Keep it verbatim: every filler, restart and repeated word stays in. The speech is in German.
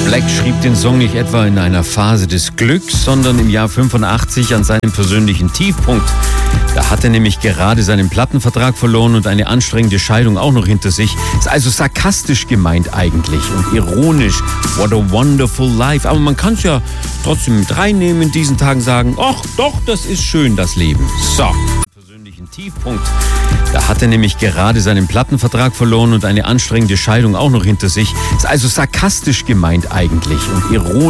Black schrieb den Song nicht etwa in einer Phase des Glücks, sondern im Jahr fünfundachtzig an seinem persönlichen Tiefpunkt. Da hat er nämlich gerade seinen Plattenvertrag verloren und eine anstrengende Scheidung auch noch hinter sich. Ist also sarkastisch gemeint eigentlich und ironisch. What a wonderful life. Aber man kann es ja trotzdem mit reinnehmen in diesen Tagen, sagen, ach doch, das ist schön, das Leben. So. Persönlichen Tiefpunkt. Da hat er nämlich gerade seinen Plattenvertrag verloren und eine anstrengende Scheidung auch noch hinter sich. Ist also sarkastisch gemeint eigentlich und ironisch.